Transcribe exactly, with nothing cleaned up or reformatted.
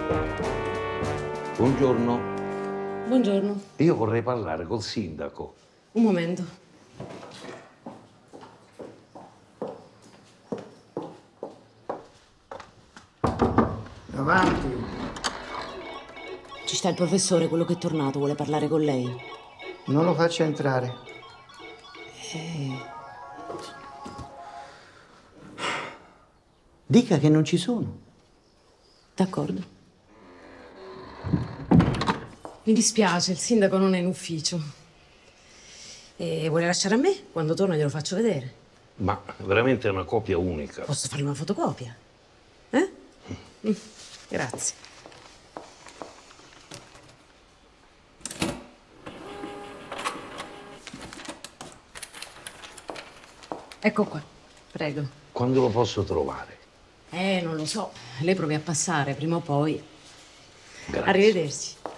Buongiorno. Buongiorno. Io vorrei parlare col sindaco. Un momento. Avanti. Ci sta il professore, quello che è tornato, vuole parlare con lei. Non lo faccia entrare. Eh... Dica che non ci sono. D'accordo. Mi dispiace, il sindaco non è in ufficio. E vuole lasciare a me? Quando torno glielo faccio vedere. Ma veramente è una copia unica. Posso farle una fotocopia? Eh? Mm. Grazie. Ecco qua, prego. Quando lo posso trovare? Eh, non lo so. Lei provi a passare, prima o poi. Grazie. Arrivederci.